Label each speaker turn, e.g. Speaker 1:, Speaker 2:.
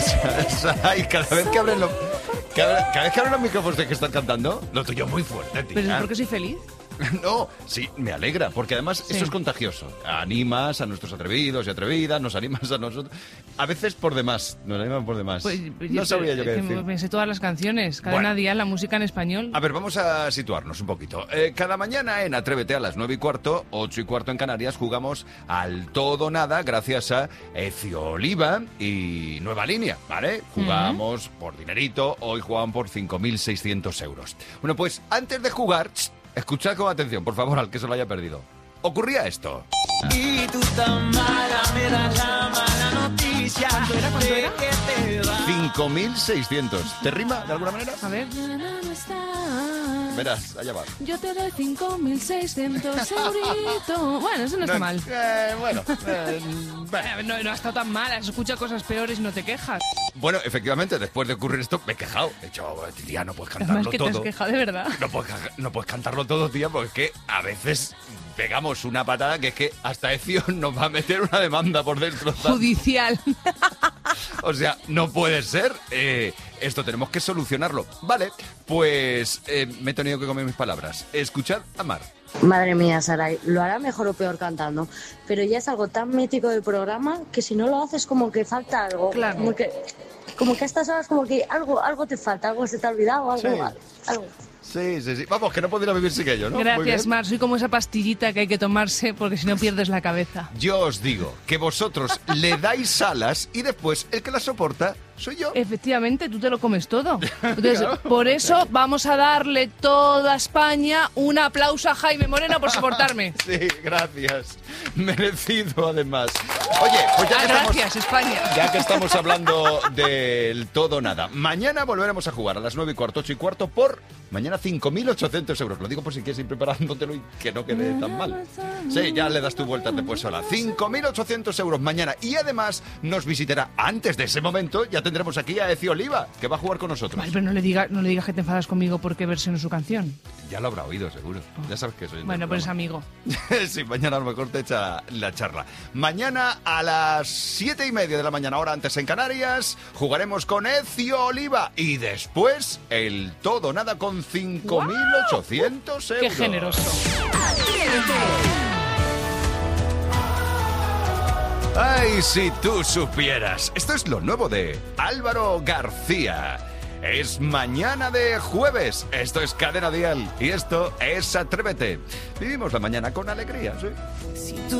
Speaker 1: Ay, cada vez que abren los... Cada vez que abren los micrófonos de que están cantando, lo tuyo es muy fuerte, tía.
Speaker 2: ¿Pero es porque soy feliz?
Speaker 1: No, sí, me alegra, porque además
Speaker 2: Sí.
Speaker 1: eso es contagioso. Animas a nuestros atrevidos y atrevidas, nos animas a nosotros. A veces por demás, nos animan por demás.
Speaker 2: Pues,
Speaker 1: No sabría yo qué decir.
Speaker 2: Me sé todas las canciones, Cadena
Speaker 1: Bueno.
Speaker 2: Dial, la música en español.
Speaker 1: A ver, vamos a situarnos un poquito. Cada mañana en Atrévete a las 9:15, 8:15 en Canarias, jugamos al todo o nada gracias a Ezio Oliva y Nueva Línea, ¿vale? Jugamos por dinerito, hoy jugaban por 5.600 euros. Bueno, pues antes de jugar, escuchad con atención, por favor, al que se lo haya perdido. Ocurría esto.
Speaker 3: Y tú tan mala, me das la mala noticia.
Speaker 2: ¿Cuánto era?
Speaker 3: de que te vas.
Speaker 1: 5.600. ¿Te rima de alguna manera?
Speaker 2: A ver.
Speaker 1: Verás, allá va.
Speaker 2: Yo te doy 5.600 euritos. Bueno, eso no está mal. No ha estado tan mal, has escuchado cosas peores y no te quejas.
Speaker 1: Bueno, efectivamente, después de ocurrir esto, me he quejado. He dicho, tía, no puedes
Speaker 2: Además
Speaker 1: cantarlo
Speaker 2: que te has
Speaker 1: todo.
Speaker 2: quejado de verdad.
Speaker 1: No puedes cantarlo todo, tía, porque es que a veces pegamos una patada que es que hasta Ezio nos va a meter una demanda por destrozar.
Speaker 2: Judicial.
Speaker 1: O sea, no puede ser. Esto tenemos que solucionarlo. Vale, pues me he tenido que comer mis palabras. Escuchad a Mar.
Speaker 4: Madre mía, Saray, lo hará mejor o peor cantando, pero ya es algo tan mítico del programa que si no lo haces como que falta algo.
Speaker 2: Claro.
Speaker 4: Como que a estas horas como que algo te falta, algo se te ha olvidado, algo
Speaker 1: Sí.
Speaker 4: mal, algo.
Speaker 1: Sí. Vamos, que no podría vivir sin ello, ¿no? Muy
Speaker 2: Gracias,
Speaker 1: bien.
Speaker 2: Mar. Soy como esa pastillita que hay que tomarse porque si no pierdes la cabeza.
Speaker 1: Yo os digo que vosotros le dais alas y después el que las soporta soy yo.
Speaker 2: Efectivamente, tú te lo comes todo. Entonces,
Speaker 1: Claro.
Speaker 2: por eso vamos a darle toda España un aplauso a Jaime Moreno por soportarme.
Speaker 1: Sí, gracias. Merecido, además. Oye, pues ya que
Speaker 2: Gracias, España.
Speaker 1: Ya que estamos hablando del todo o nada, mañana volveremos a jugar a las 9:15, 8:15 por mañana 5.800 euros. Lo digo por si quieres ir preparándotelo y que no quede tan mal. Sí, ya le das tu vuelta después sola. 5.800 euros mañana. Y además nos visitará antes de ese momento. Ya tendremos aquí a Ezio Oliva, que va a jugar con nosotros.
Speaker 2: Vale, pero no le digas que te enfadas conmigo porque versionó su canción.
Speaker 1: Ya lo habrá oído, seguro. Ya sabes que soy.
Speaker 2: Bueno, pues es amigo.
Speaker 1: Sí, mañana a lo mejor te echa la charla. Mañana a las 7:30 de la mañana, hora antes en Canarias, jugaremos con Ezio Oliva. Y después, el todo o nada con 5.800 euros.
Speaker 2: Qué generoso.
Speaker 1: Ay, si tú supieras. Esto es lo nuevo de Álvaro García. Es mañana de jueves. Esto es Cadena Dial. Y esto es Atrévete. Vivimos la mañana con alegría, ¿sí?
Speaker 3: Si tú